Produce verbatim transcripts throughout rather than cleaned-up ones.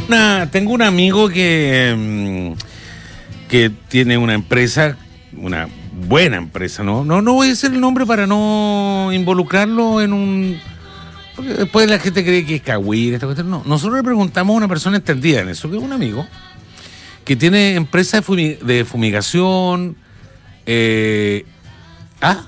Una, tengo un amigo que, que tiene una empresa, una buena empresa, ¿no? No, no voy a decir el nombre para no involucrarlo en un... Porque después la gente cree que es cagüir, esta cuestión. No, nosotros le preguntamos a una persona entendida en eso, que es un amigo, que tiene empresa de, fumi- de fumigación. Eh, ah,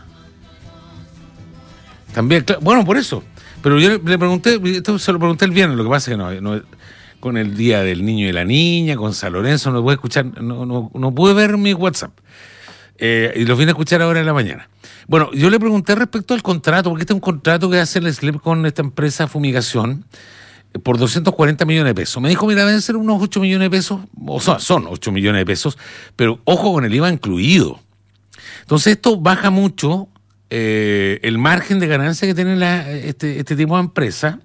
también, claro, bueno, por eso. Pero yo le, le pregunté, esto se lo pregunté el viernes, lo que pasa es que no, no con el Día del Niño y la Niña, con San Lorenzo, no pude escuchar, no, no, no pude ver mi WhatsApp. Eh, y los vine a escuchar ahora en la mañana. Bueno, yo le pregunté respecto al contrato, porque este es un contrato que hace el S L E P con esta empresa Fumigación eh, por doscientos cuarenta millones de pesos. Me dijo, mira, deben ser unos ocho millones de pesos, o sea, son ocho millones de pesos, pero ojo con el I V A incluido. Entonces esto baja mucho eh, el margen de ganancia que tiene la, este, este tipo de empresa.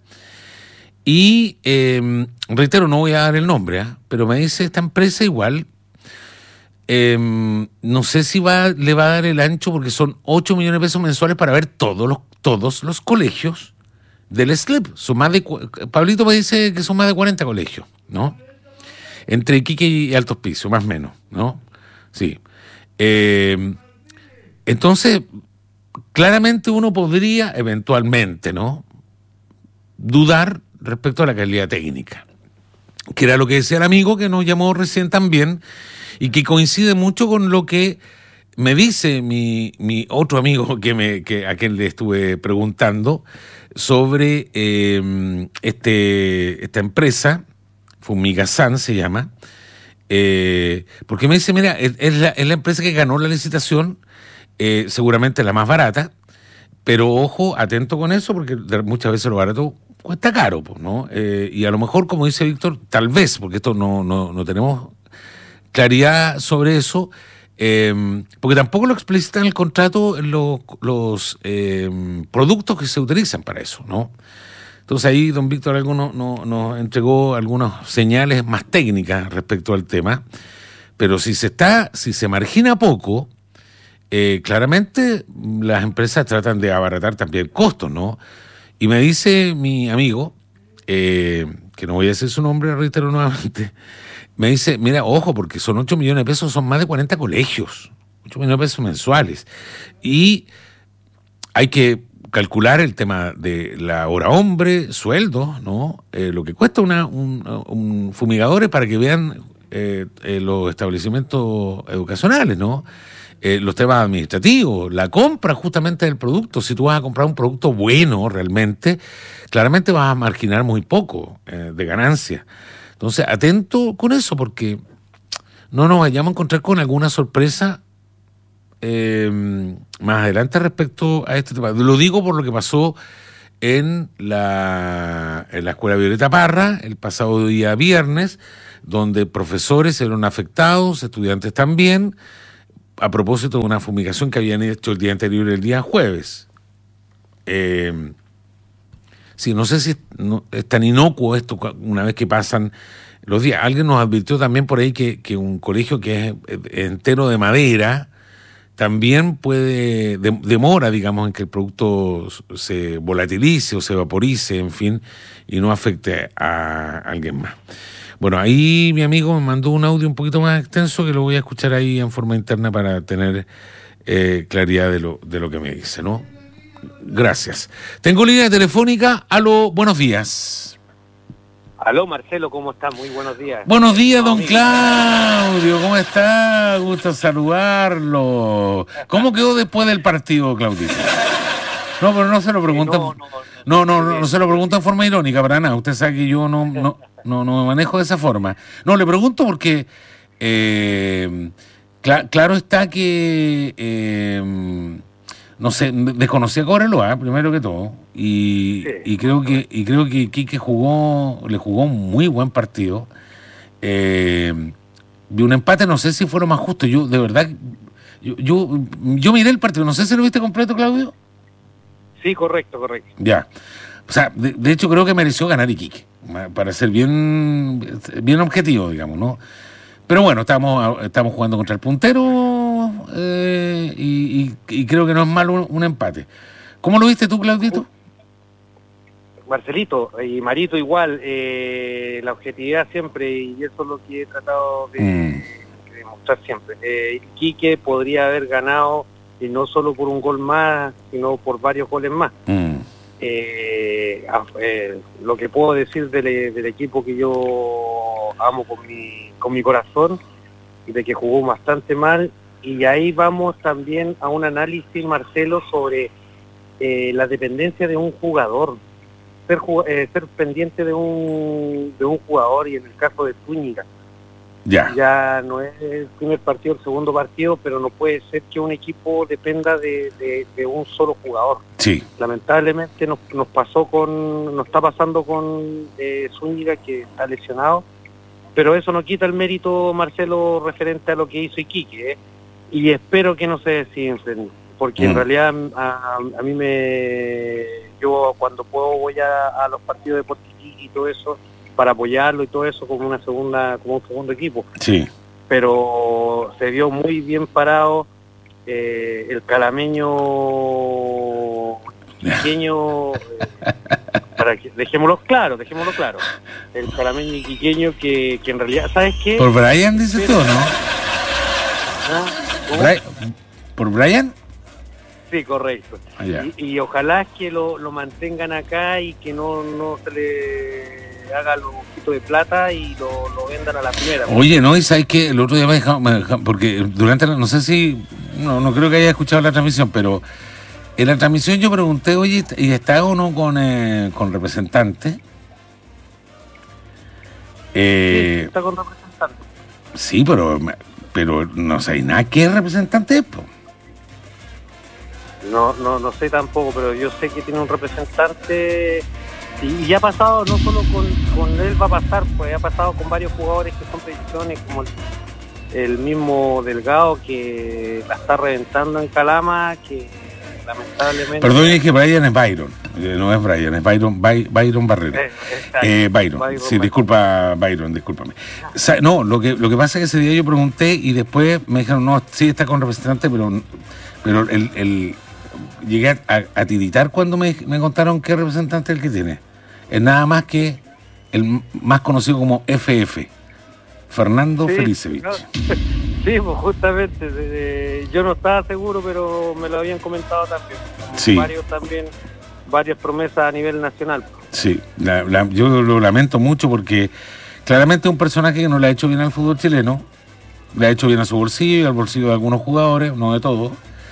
Y, eh, reitero, no voy a dar el nombre, ¿eh? Pero me dice esta empresa igual, eh, no sé si va, le va a dar el ancho porque son ocho millones de pesos mensuales para ver todos los, todos los colegios del S L E P. Son más de, Pablito me dice que son más de cuarenta colegios, ¿no? Entre Iquique y Alto Hospicio, más o menos, ¿no? Sí. Eh, entonces, claramente uno podría, eventualmente, ¿no?, dudar respecto a la calidad técnica, que era lo que decía el amigo que nos llamó recién también, y que coincide mucho con lo que me dice mi, mi otro amigo que me que a quien le estuve preguntando sobre eh, este esta empresa, Fumigasan se llama, eh, porque me dice, mira, es, es, la, es la empresa que ganó la licitación, eh, seguramente la más barata, pero ojo, atento con eso, porque muchas veces lo barato cuesta caro, pues, ¿no? Eh, y a lo mejor, como dice Víctor, tal vez, porque esto no, no, no tenemos claridad sobre eso, eh, porque tampoco lo explicitan en el contrato los, los eh, productos que se utilizan para eso, ¿no? Entonces ahí don Víctor algo nos no, no entregó algunas señales más técnicas respecto al tema, pero si se está, si se margina poco, eh, claramente las empresas tratan de abaratar también costos, ¿no? Y me dice mi amigo, eh, que no voy a decir su nombre, reitero nuevamente, me dice, mira, ojo, porque son ocho millones de pesos, son más de cuarenta colegios, ocho millones de pesos mensuales. Y hay que calcular el tema de la hora hombre, sueldos, ¿no? Eh, lo que cuesta una, un, un fumigadores para que vean eh, eh, los establecimientos educacionales, ¿no? Eh, los temas administrativos, la compra justamente del producto. Si tú vas a comprar un producto bueno realmente, claramente vas a marginar muy poco eh, de ganancia. Entonces, atento con eso, porque no nos vayamos a encontrar con alguna sorpresa eh, más adelante respecto a este tema. Lo digo por lo que pasó en la, en la Escuela Violeta Parra el pasado día viernes, donde profesores eran afectados, estudiantes también, a propósito de una fumigación que habían hecho el día anterior, el día jueves. Eh, sí, no sé si es, no, es tan inocuo esto una vez que pasan los días. Alguien nos advirtió también por ahí que, que un colegio que es entero de madera también puede, de, demora, digamos, en que el producto se volatilice o se vaporice, en fin, y no afecte a alguien más. Bueno, ahí mi amigo me mandó un audio un poquito más extenso que lo voy a escuchar ahí en forma interna para tener eh, claridad de lo, de lo que me dice, ¿no? Gracias. Tengo línea telefónica. Aló, buenos días. Aló, Marcelo, ¿cómo está? Muy buenos días. Buenos días, don Claudio. ¿Cómo está? Gusto saludarlo. ¿Cómo quedó después del partido, Claudito? No, pero no se lo pregunto. No, no, no, no, no, no se lo pregunto en forma irónica, para nada. Usted sabe que yo no, no, no, no me manejo de esa forma. No, le pregunto porque eh, cl- claro está que eh, no sé, desconocía a Cobreloa, primero que todo, y, sí, y creo que y creo que Quique jugó, le jugó un muy buen partido. Eh, vi un empate, no sé si fue lo más justo. Yo, de verdad, yo, yo, yo miré el partido, no sé si lo viste completo, Claudio. Sí, correcto, correcto. Ya. O sea, de, de hecho creo que mereció ganar Iquique, para ser bien, bien objetivo, digamos, ¿no? Pero bueno, estamos, estamos jugando contra el puntero eh, y, y, y creo que no es malo un, un empate. ¿Cómo lo viste tú, Claudito? Marcelito y Marito igual, eh, la objetividad siempre, y eso es lo que he tratado de, Mm. de demostrar siempre. Eh, Quique podría haber ganado, y no solo por un gol más, sino por varios goles más. Mm. Eh, ah, eh, lo que puedo decir del, del equipo que yo amo con mi, con mi corazón, de que jugó bastante mal, y ahí vamos también a un análisis, Marcelo, sobre eh, la dependencia de un jugador, ser, eh, ser pendiente de un, de un jugador, y en el caso de Zúñiga, Ya. ya no es el primer partido, el segundo partido, pero no puede ser que un equipo dependa de, de, de un solo jugador. Sí. Lamentablemente nos, nos pasó con, nos está pasando con eh, Zúñiga, que está lesionado, pero eso no quita el mérito, Marcelo, referente a lo que hizo Iquique, ¿eh? Y espero que no se desinflen, porque Mm. en realidad a, a mí me, yo cuando puedo voy a, a los partidos de Portiquí y todo eso, para apoyarlo y todo eso como una segunda, como un segundo equipo, Sí. pero se vio muy bien parado. Eh, el calameño quiqueño, eh, para que dejémoslo claro, dejémoslo claro, el calameño iquiqueño que, que en realidad, ¿sabes qué? ¿Por Brian dices Pero- tú, no? ¿Ah? ¿Cómo? Bri- ¿Por Brian? Sí, correcto. Ah, ya. Y, y ojalá que lo, lo mantengan acá y que no, no se le haga los ojitos de plata y lo, lo vendan a la primera. Oye, no, y sabes que el otro día me dejaron, me dejaron- porque durante, la- no sé si, no, no creo que haya escuchado la transmisión, pero en la transmisión yo pregunté, oye, ¿y está o no con, eh, con representante? Eh, Sí, está con representante. sí, pero, pero no sé nada qué representante es, po. No, no, no sé tampoco, pero yo sé que tiene un representante, y, y ya ha pasado, no solo con, con él va a pasar, pues ha pasado con varios jugadores que son predicciones, como el, el mismo Delgado, que la está reventando en Calama, que lamentablemente... Perdón, es que Brian es Byron, eh, no es Brian, es Byron, By- Byron Barrera. Eh, está- Eh, Byron, Byron, sí, Byron. disculpa, Byron, discúlpame. O sea, no, lo que lo que pasa es que ese día yo pregunté y después me dijeron, no, sí está con representante, pero pero el, el llegué a, a, a tiritar cuando me, me contaron qué representante es el que tiene. Es nada más que el más conocido como F F, Fernando Sí, Felicevich. no, sí, pues justamente, de- de- yo no estaba seguro, pero me lo habían comentado también. Sí. Varios también, varias promesas a nivel nacional. Sí, la- la- yo lo lamento mucho porque claramente es un personaje que no le ha hecho bien al fútbol chileno, le ha hecho bien a su bolsillo y al bolsillo de algunos jugadores, no de todos.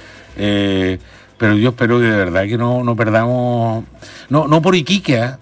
Eh, pero yo espero que de verdad que no, no perdamos, no, no por Iquique, ¿eh?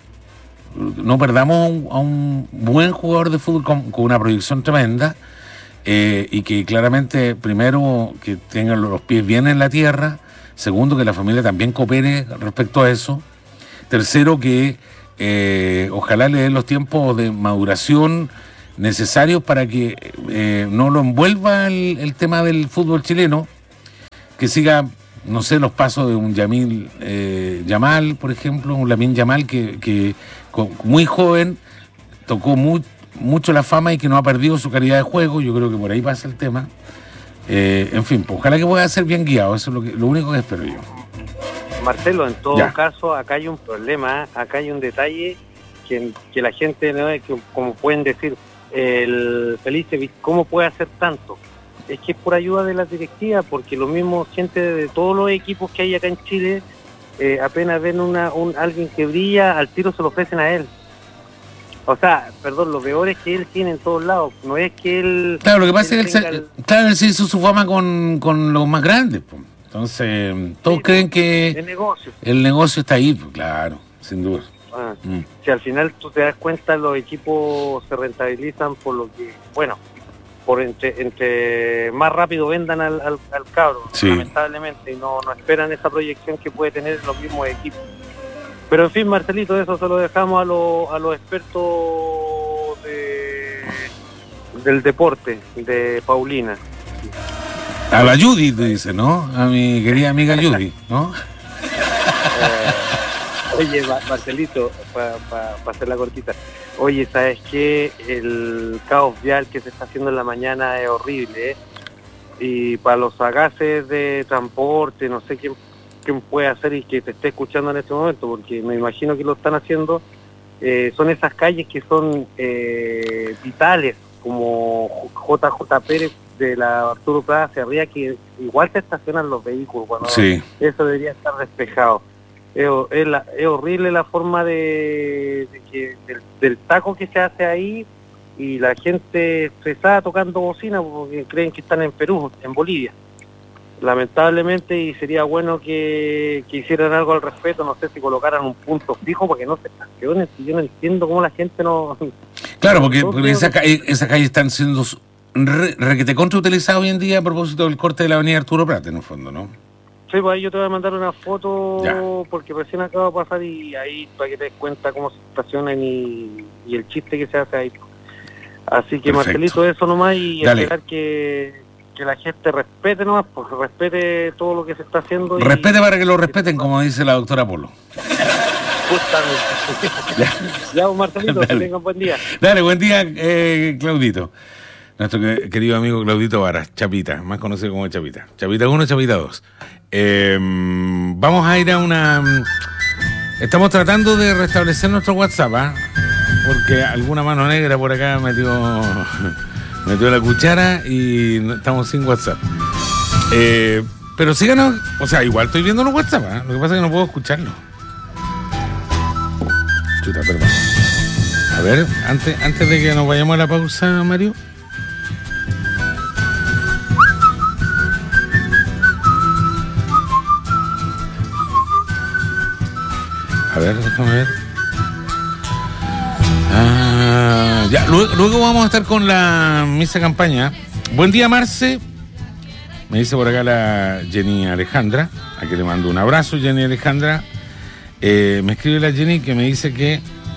No perdamos a un, a un buen jugador de fútbol con, con una proyección tremenda, eh, y que claramente, primero, que tengan los pies bien en la tierra, segundo, que la familia también coopere respecto a eso, tercero, que eh, ojalá le den los tiempos de maduración necesarios para que eh, no lo envuelva el, el tema del fútbol chileno, que siga, no sé, los pasos de un Yamil eh, Yamal, por ejemplo, un Lamine Yamal que, que con- muy joven tocó muy, mucho la fama y que no ha perdido su calidad de juego. Yo creo que por ahí pasa el tema. Eh, en fin, pues ojalá que pueda ser bien guiado, eso es lo, que, lo único que espero yo. Marcelo, en todo Ya. caso, acá hay un problema, ¿eh? Acá hay un detalle que, que la gente, ¿no? que, como pueden decir, el Felicevich, ¿cómo puede hacer tanto? Es que es por ayuda de las directivas, porque lo mismo gente de todos los equipos que hay acá en Chile, eh, apenas ven una, un, alguien que brilla, al tiro se lo ofrecen a él. O sea, perdón, lo peor es que él tiene en todos lados, no es que él... Claro, lo que pasa es que él tenga se, el- claro, él se hizo su fama con, con los más grandes, pues. Entonces, todos Sí, creen el que negocio. el negocio está ahí, pues, claro, sin duda. Ah. Mm. Si al final tú te das cuenta, los equipos se rentabilizan por lo que, bueno, por entre, entre más rápido vendan al, al, al cabro, Sí. lamentablemente, y no, no esperan esa proyección que puede tener los mismos equipos. Pero en fin, Marcelito, eso se lo dejamos a, lo, a los expertos de, del deporte, de Paulina. A la Judy, te dice, ¿no? A mi querida amiga Judy, ¿no? Eh, oye, Ma- Marcelito, para pa, pa hacer la cortita, oye, ¿sabes qué? El caos vial que se está haciendo en la mañana es horrible, ¿eh? Y para los sagaces de transporte, no sé quién, que puede hacer y que te esté escuchando en este momento, porque me imagino que lo están haciendo, eh, son esas calles que son eh, vitales, como J J Pérez de la Arturo Prat hacia arriba, que igual se estacionan los vehículos, cuando sí. Eso debería estar despejado. Es, es, la, es horrible la forma de, de que del, del taco que se hace ahí, y la gente estresada tocando bocina porque creen que están en Perú, en Bolivia. Lamentablemente, y sería bueno que, que hicieran algo al respecto, no sé si colocaran un punto fijo para que no se estacionen, si yo no entiendo cómo la gente no... Claro, porque, porque esa calle, esa calle están siendo re, requete contra utilizadas hoy en día a propósito del corte de la avenida Arturo Prat, en el fondo, ¿no? Sí, pues ahí yo te voy a mandar una foto, ya. Porque recién acaba de pasar, y ahí para que te des cuenta cómo se estacionan y, y el chiste que se hace ahí. Así que, perfecto. Marcelito, eso nomás, y Dale. Esperar que, que la gente respete nomás, porque respete todo lo que se está haciendo. Y, respete para que lo respeten, como dice la doctora Polo. Justamente. Ya, ya pues, Marcelito, Dale. Que tengan buen día. Dale, buen día, eh, Claudito. Nuestro querido amigo Claudito Varas, Chapita, más conocido como Chapita. Chapita uno, Chapita dos. Eh, vamos a ir a una... Estamos tratando de restablecer nuestro WhatsApp, ¿eh? Porque alguna mano negra por acá metió, metió la cuchara y estamos sin WhatsApp. Eh, pero síganos, o sea, igual estoy viendo los WhatsApp, ¿eh? Lo que pasa es que no puedo escucharlo. Chuta, perdón. A ver, antes, antes de que nos vayamos a la pausa, Mario. A ver, déjame ver. Ah, ya, luego, luego vamos a estar con la misa campaña. Buen día, Marce. Me dice por acá la Jenny Alejandra. Aquí le mando un abrazo, Jenny Alejandra. Eh, me escribe la Jenny que me dice que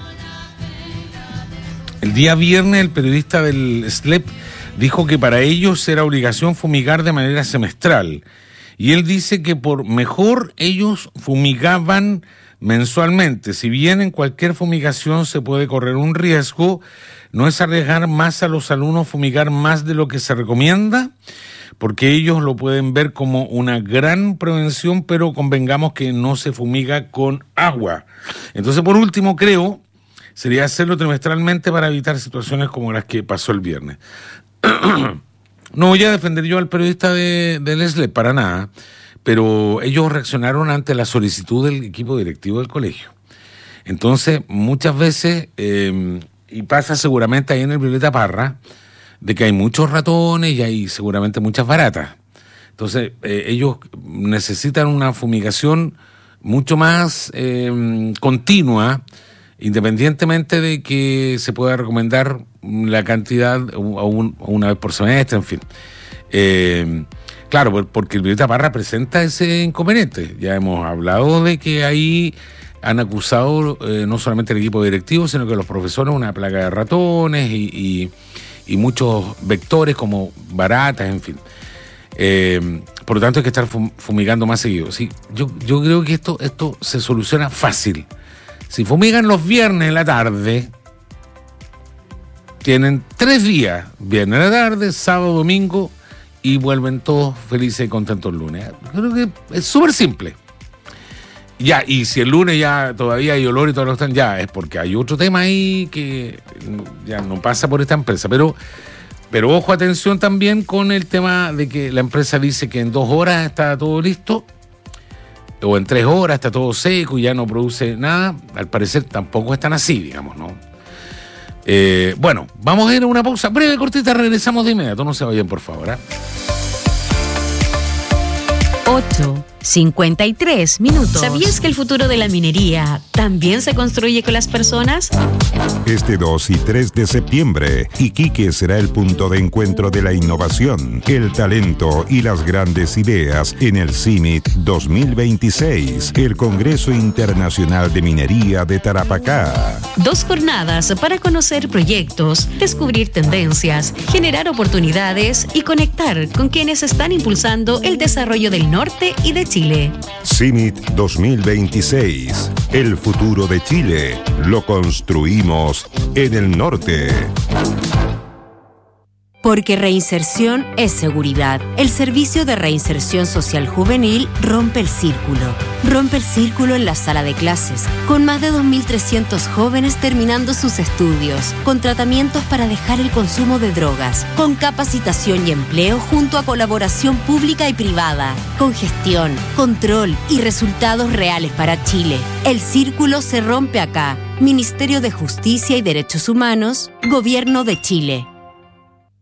el día viernes el periodista del S L E P dijo que para ellos era obligación fumigar de manera semestral. Y él dice que por mejor ellos fumigaban mensualmente. Si bien en cualquier fumigación se puede correr un riesgo, no es arriesgar más a los alumnos fumigar más de lo que se recomienda, porque ellos lo pueden ver como una gran prevención, pero convengamos que no se fumiga con agua. Entonces, por último, creo, sería hacerlo trimestralmente para evitar situaciones como las que pasó el viernes. No voy a defender yo al periodista de, del S L E P, para nada, pero ellos reaccionaron ante la solicitud del equipo directivo del colegio. Entonces, muchas veces, eh, y pasa seguramente ahí en el Violeta Parra, de que hay muchos ratones y hay seguramente muchas baratas. Entonces, eh, ellos necesitan una fumigación mucho más eh, continua, independientemente de que se pueda recomendar la cantidad un, una vez por semestre, en fin. Eh, Claro, porque el Violeta Parra presenta ese inconveniente. Ya hemos hablado de que ahí han acusado eh, no solamente el equipo directivo, sino que los profesores una plaga de ratones y, y, y muchos vectores como baratas, en fin. Eh, por lo tanto, hay que estar fumigando más seguido. Sí, yo, yo creo que esto, esto se soluciona fácil. Si fumigan los viernes en la tarde, tienen tres días, viernes en la tarde, sábado, domingo, y vuelven todos felices y contentos el lunes. Creo que es súper simple. Ya, y si el lunes ya todavía hay olor y todo lo que están, ya es porque hay otro tema ahí que ya no pasa por esta empresa. Pero, pero ojo, atención también con el tema de que la empresa dice que en dos horas está todo listo, o en tres horas está todo seco y ya no produce nada. Al parecer tampoco están así, digamos, ¿no? Eh, bueno, vamos a ir a una pausa breve, cortita, regresamos de inmediato, no se vayan por favor, ¿eh? ocho, cincuenta y tres minutos. ¿Sabías que el futuro de la minería también se construye con las personas? Este dos y tres de septiembre, Iquique será el punto de encuentro de la innovación, el talento y las grandes ideas en el CIMIT dos mil veintiséis, el Congreso Internacional de Minería de Tarapacá. Dos jornadas para conocer proyectos, descubrir tendencias, generar oportunidades y conectar con quienes están impulsando el desarrollo del norte y de Chile. CIMIT dos mil veintiséis. El futuro de Chile lo construimos en el norte. Porque reinserción es seguridad. El Servicio de Reinserción Social Juvenil rompe el círculo. Rompe el círculo en la sala de clases, con más de dos mil trescientos jóvenes terminando sus estudios, con tratamientos para dejar el consumo de drogas, con capacitación y empleo junto a colaboración pública y privada, con gestión, control y resultados reales para Chile. El círculo se rompe acá. Ministerio de Justicia y Derechos Humanos, Gobierno de Chile.